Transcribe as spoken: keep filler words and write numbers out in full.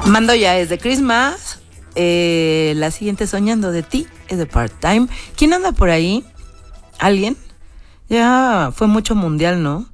Mando ya es de Christmas. Eh, la siguiente, Soñando de ti, es de Part-Time. ¿Quién anda por ahí? ¿Alguien? Ya fue mucho mundial, ¿no?